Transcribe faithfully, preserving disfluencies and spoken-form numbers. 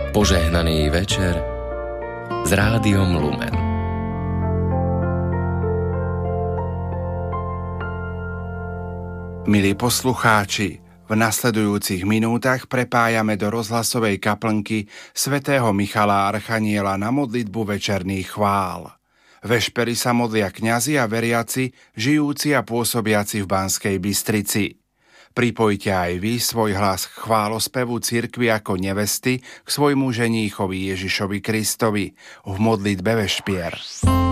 Požehnaný večer s Rádiom Lumen. Milí poslucháči, v nasledujúcich minútach prepájame do rozhlasovej kaplnky svätého Michala Archaniela na modlitbu večerných chvál. Vešpery sa modlia kňazi a veriaci, žijúci a pôsobiaci v Banskej Bystrici. Pripojte aj vy svoj hlas k chválospevu cirkvi ako nevesty k svojmu ženíchovi Ježišovi Kristovi v modlitbe vešpier.